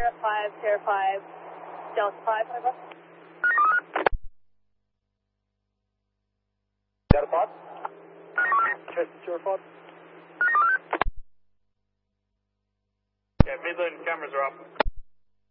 Sierra 5, Delta 5, over. Delta 5. Tristan, Sierra 5. Yeah, Midland cameras are up.